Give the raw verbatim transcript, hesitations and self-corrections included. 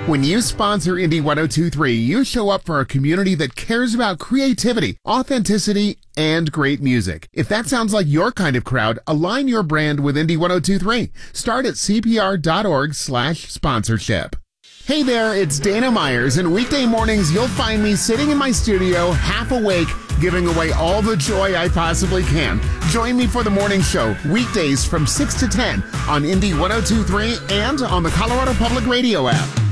When you sponsor Indy one oh two point three, you show up for a community that cares about creativity, authenticity, and great music. If that sounds like your kind of crowd, align your brand with Indy one oh two point three. Start at cpr.org slash sponsorship. Hey there, it's Dana Myers, and weekday mornings you'll find me sitting in my studio, half awake, giving away all the joy I possibly can. Join me for the morning show, weekdays from six to ten on Indy one oh two point three and on the Colorado Public Radio app.